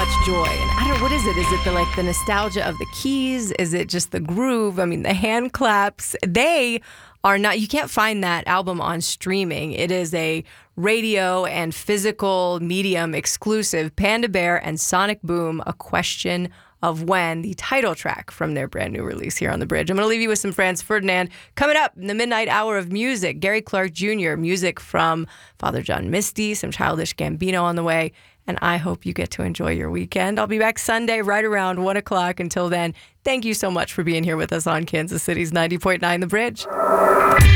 much joy. And I don't know, what is it? Is it the nostalgia of the keys? Is it just the groove? I mean, the hand claps. They are not, you can't find that album on streaming. It is a radio and physical medium exclusive. Panda Bear and Sonic Boom, A Question of When, the title track from their brand new release here on The Bridge. I'm going to leave you with some Franz Ferdinand. Coming up in the midnight hour of music, Gary Clark Jr., music from Father John Misty, some Childish Gambino on the way. And I hope you get to enjoy your weekend. I'll be back Sunday right around 1 o'clock. Until then, thank you so much for being here with us on Kansas City's 90.9 The Bridge.